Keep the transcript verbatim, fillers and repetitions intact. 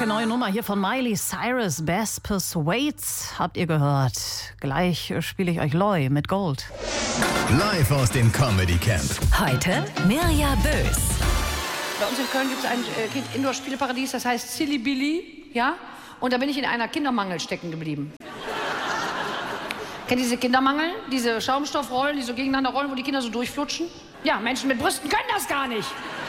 starke neue Nummer hier von Miley Cyrus, Best Persuades, habt ihr gehört. Gleich spiele ich euch Loi mit Gold. Live aus dem Comedy Camp. Heute Mirja Bös. Bei uns in Köln gibt es ein äh, Indoor-Spieleparadies, das heißt Silly Billy, ja? Und da bin ich in einer Kindermangel stecken geblieben. Kennt ihr diese Kindermangel? Diese Schaumstoffrollen, die so gegeneinander rollen, wo die Kinder so durchflutschen? Ja, Menschen mit Brüsten können das gar nicht.